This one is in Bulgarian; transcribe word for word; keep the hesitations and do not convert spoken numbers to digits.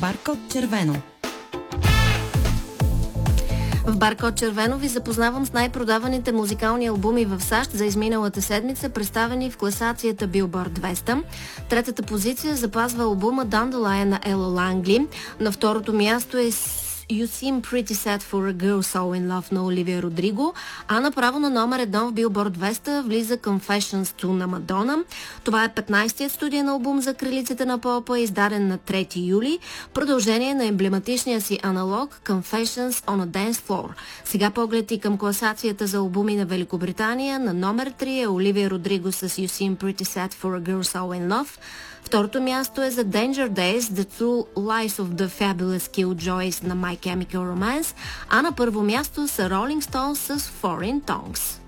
Баркод червено. В Баркод червено ви запознавам с най-продаваните музикални албуми в САЩ за изминалата седмица, представени в класацията Billboard двеста. Третата позиция запазва албума Dandelion на Ела Лангли. На второто място е You Seem Pretty Sad for a Girl So in Love на Оливия Родриго, а направо на номер едно в Billboard двеста влиза Confessions two на Мадона. Това е петнайсетият студиен албум за кралиците на попа, издаден на трети юли, продължение на емблематичния си аналог Confessions on a Dance Floor. Сега поглед и към класацията за албуми на Великобритания. На номер три е Оливия Родриго с You Seem Pretty Sad for a Girl So in Love. Второто място е за Danger Days, The True Lies of the Fabulous Killjoys на My Chemical Romance, а на първо място са Rolling Stones с Foreign Tongues.